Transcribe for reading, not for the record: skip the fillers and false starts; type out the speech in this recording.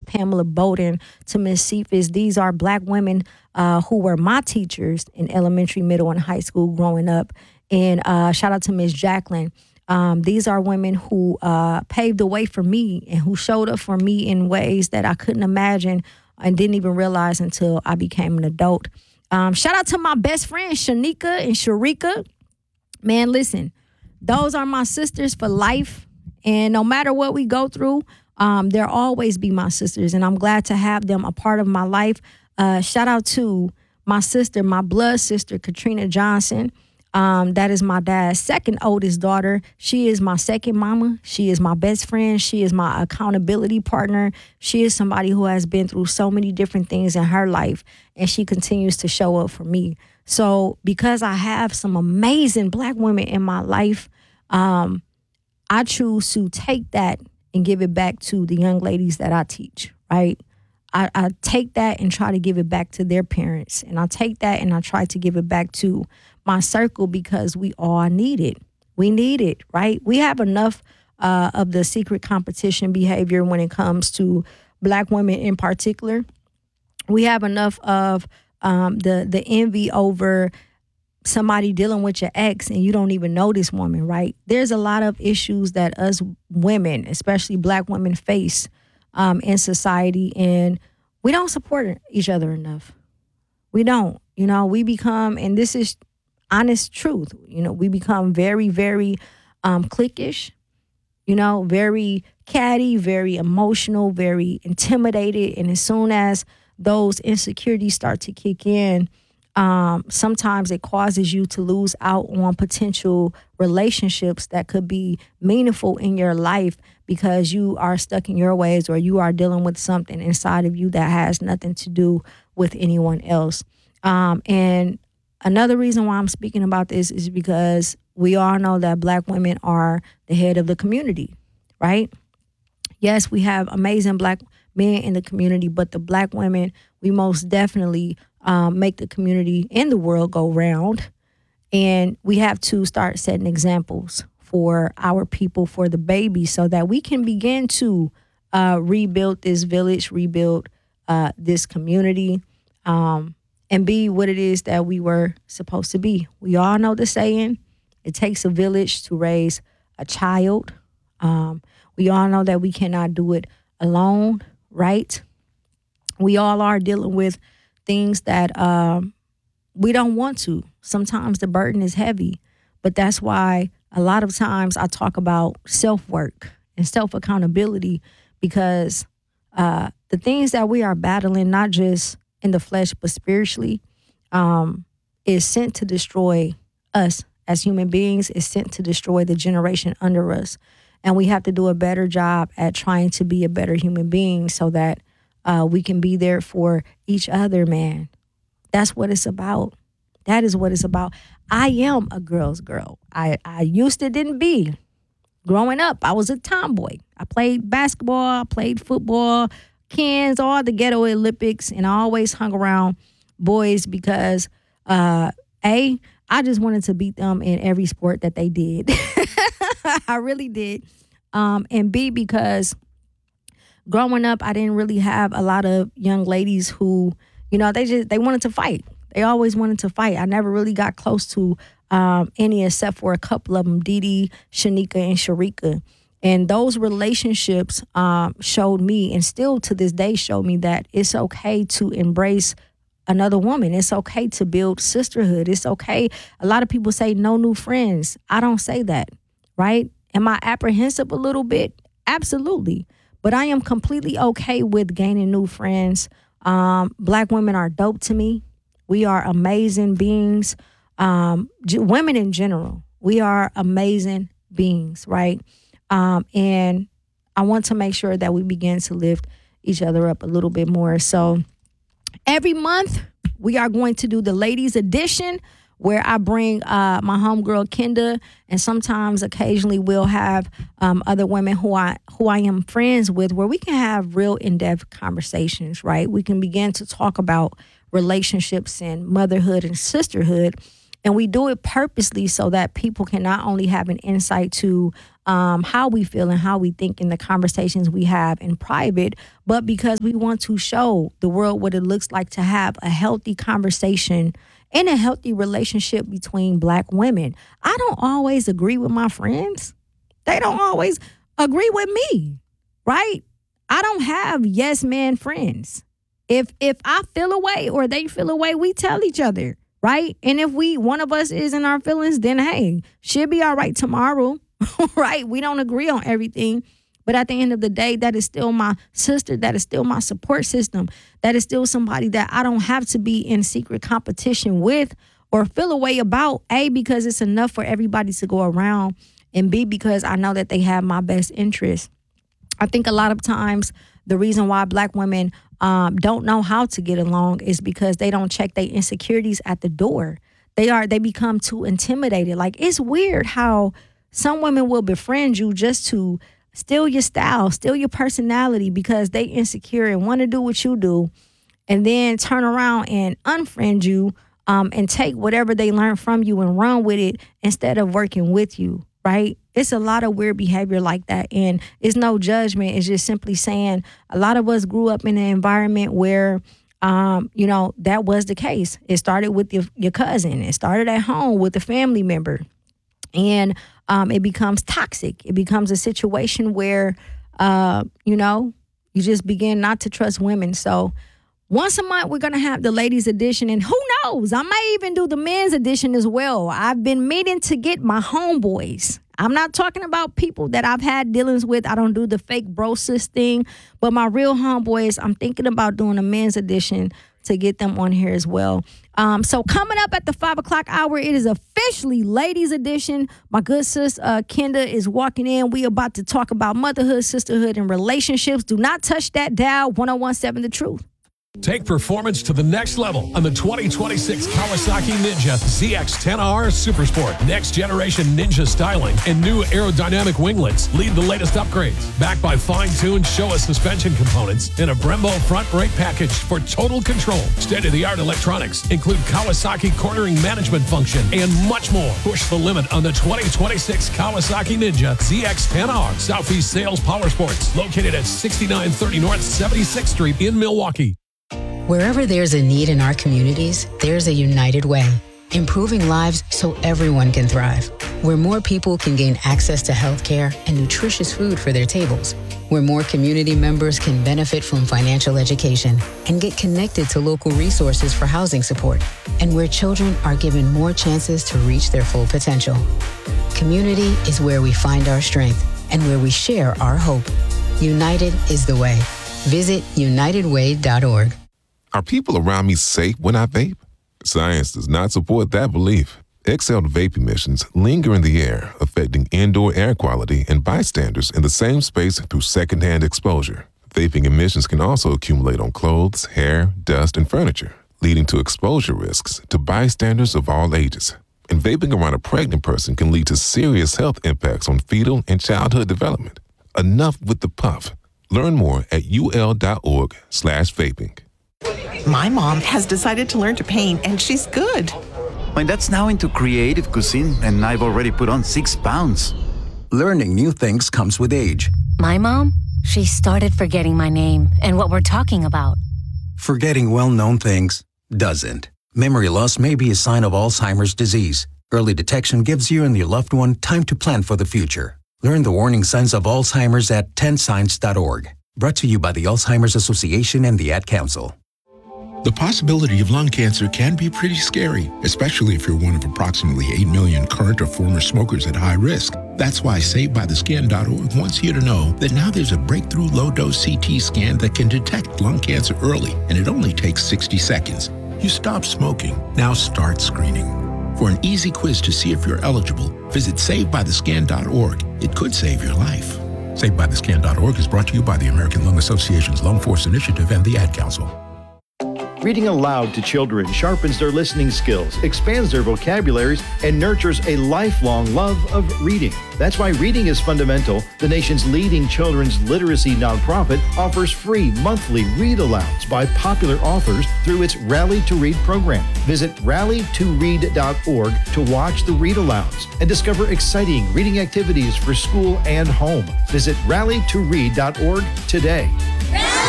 Pamela Bowden, to Miss Cephas. These are Black women who were my teachers in elementary, middle, and high school growing up. And shout out to Miss Jacqueline. These are women who paved the way for me and who showed up for me in ways that I couldn't imagine and didn't even realize until I became an adult. Shout out to my best friends, Shanika and Sharika. Man, listen, those are my sisters for life. And no matter what we go through, they'll always be my sisters. And I'm glad to have them a part of my life. Shout out to my sister, my blood sister, Katrina Johnson. That is my dad's second oldest daughter. She is my second mama. She is my best friend. She is my accountability partner. She is somebody who has been through so many different things in her life, and she continues to show up for me. So because I have some amazing Black women in my life, I choose to take that and give it back to the young ladies that I teach, right? I take that and try to give it back to their parents. And I take that and I try to give it back to my circle because we all need it. We need it, right? We have enough of the secret competition behavior when it comes to Black women in particular. We have enough of the envy over somebody dealing with your ex and you don't even know this woman, right? There's a lot of issues that us women, especially Black women, face in society, and we don't support each other enough. We don't. We become, and this is honest truth, we become very, very cliquish, very catty, very emotional, very intimidated. And as soon as those insecurities start to kick in, sometimes it causes you to lose out on potential relationships that could be meaningful in your life because you are stuck in your ways or you are dealing with something inside of you that has nothing to do with anyone else. And another reason why I'm speaking about this is because we all know that Black women are the head of the community, right? Yes, we have amazing Black men in the community, but the Black women, we most definitely make the community and the world go round. And we have to start setting examples for our people, for the babies, so that we can begin to rebuild this village, rebuild this community, and be what it is that we were supposed to be. We all know the saying, it takes a village to raise a child. We all know that we cannot do it alone, right? We all are dealing with things that we don't want to. Sometimes the burden is heavy, but that's why a lot of times I talk about self-work and self-accountability, because the things that we are battling, not just in the flesh, but spiritually, is sent to destroy us as human beings, is sent to destroy the generation under us. And we have to do a better job at trying to be a better human being so that we can be there for each other, man. That's what it's about. That is what it's about. I am a girl's girl. I used to didn't be. Growing up, I was a tomboy. I played basketball, I played football, cans, all the ghetto Olympics, and I always hung around boys because, A, I just wanted to beat them in every sport that they did. I really did. And B, because growing up, I didn't really have a lot of young ladies who, they wanted to fight. They always wanted to fight. I never really got close to any except for a couple of them, Dee Dee, Shanika, and Sharika. And those relationships showed me, and still to this day show me, that it's okay to embrace another woman. It's okay to build sisterhood. It's okay. A lot of people say no new friends. I don't say that, right? Am I apprehensive a little bit? Absolutely. But I am completely okay with gaining new friends. Black women are dope to me. We are amazing beings. Women in general, we are amazing beings, right? And I want to make sure that we begin to lift each other up a little bit more. So every month we are going to do the ladies edition, where I bring my homegirl Kenda, and sometimes occasionally we'll have other women who I am friends with, where we can have real in-depth conversations, right? We can begin to talk about relationships and motherhood and sisterhood. And we do it purposely so that people can not only have an insight to how we feel and how we think in the conversations we have in private, but because we want to show the world what it looks like to have a healthy conversation and a healthy relationship between Black women. I don't always agree with my friends. They don't always agree with me, right? I don't have yes man friends. If I feel a way or they feel a way, we tell each other, right? And if one of us is in our feelings, then hey, she'll be all right tomorrow, right? We don't agree on everything. But at the end of the day, that is still my sister. That is still my support system. That is still somebody that I don't have to be in secret competition with or feel a way about. A, because it's enough for everybody to go around. And B, because I know that they have my best interest. I think a lot of times the reason why Black women don't know how to get along is because they don't check their insecurities at the door. They become too intimidated. Like, it's weird how some women will befriend you just to steal your style, steal your personality because they insecure and want to do what you do, and then turn around and unfriend you and take whatever they learn from you and run with it instead of working with you, right? It's a lot of weird behavior like that, and it's no judgment. It's just simply saying a lot of us grew up in an environment where, that was the case. It started with your cousin. It started at home with a family member, and it becomes toxic. It becomes a situation where, you just begin not to trust women. So once a month, we're going to have the ladies edition, and who knows, I may even do the men's edition as well. I've been meaning to get my homeboys. I'm not talking about people that I've had dealings with. I don't do the fake bro sis thing, but my real homeboys, I'm thinking about doing a men's edition to get them on here as well. So coming up at the 5 o'clock hour, it is officially ladies edition. My good sis, Kenda, is walking in. We about to talk about motherhood, sisterhood, and relationships. Do not touch that dial. 101.7 The Truth. Take performance to the next level on the 2026 Kawasaki Ninja ZX-10R Supersport. Next generation Ninja styling and new aerodynamic winglets lead the latest upgrades. Backed by fine-tuned Showa suspension components and a Brembo front brake package for total control. State-of-the-art electronics include Kawasaki cornering management function and much more. Push the limit on the 2026 Kawasaki Ninja ZX-10R. Southeast Sales Power Sports, located at 6930 North 76th Street in Milwaukee. Wherever there's a need in our communities, there's a United Way, improving lives so everyone can thrive. Where more people can gain access to healthcare and nutritious food for their tables. Where more community members can benefit from financial education and get connected to local resources for housing support. And where children are given more chances to reach their full potential. Community is where we find our strength and where we share our hope. United is the way. Visit unitedway.org. Are people around me safe when I vape? Science does not support that belief. Exhaled vape emissions linger in the air, affecting indoor air quality and bystanders in the same space through secondhand exposure. Vaping emissions can also accumulate on clothes, hair, dust, and furniture, leading to exposure risks to bystanders of all ages. And vaping around a pregnant person can lead to serious health impacts on fetal and childhood development. Enough with the puff. Learn more at ul.org/vaping. My mom has decided to learn to paint, and she's good. My dad's now into creative cuisine, and I've already put on 6 pounds. Learning new things comes with age. My mom, she started forgetting my name and what we're talking about. Forgetting well-known things doesn't. Memory loss may be a sign of Alzheimer's disease. Early detection gives you and your loved one time to plan for the future. Learn the warning signs of Alzheimer's at 10signs.org. Brought to you by the Alzheimer's Association and the Ad Council. The possibility of lung cancer can be pretty scary, especially if you're one of approximately 8 million current or former smokers at high risk. That's why SaveByTheScan.org wants you to know that now there's a breakthrough low-dose CT scan that can detect lung cancer early, and it only takes 60 seconds. You stop smoking, now start screening. For an easy quiz to see if you're eligible, visit SaveByTheScan.org. It could save your life. SaveByTheScan.org is brought to you by the American Lung Association's Lung Force Initiative and the Ad Council. Reading aloud to children sharpens their listening skills, expands their vocabularies, and nurtures a lifelong love of reading. That's why Reading is Fundamental, the nation's leading children's literacy nonprofit, offers free monthly read-alouds by popular authors through its Rally to Read program. Visit rallytoread.org to watch the read-alouds and discover exciting reading activities for school and home. Visit rallytoread.org today.